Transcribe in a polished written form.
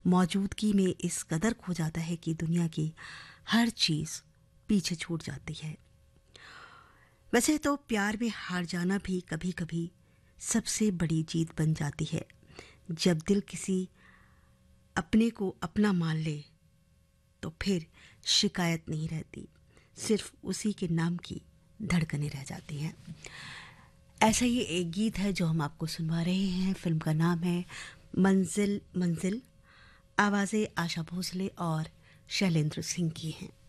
मौजूदगी में इस कदर खो जाता है कि दुनिया की हर चीज़ पीछे छूट जाती है। वैसे तो प्यार में हार जाना भी कभी कभी सबसे बड़ी जीत बन जाती है। जब दिल किसी अपने को अपना मान ले तो फिर शिकायत नहीं रहती, सिर्फ उसी के नाम की धड़कनें रह जाती हैं। ऐसा ही एक गीत है जो हम आपको सुनवा रहे हैं। फिल्म का नाम है मंजिल मंजिल। आवाज़ें आशा भोसले और शैलेंद्र सिंह की हैं।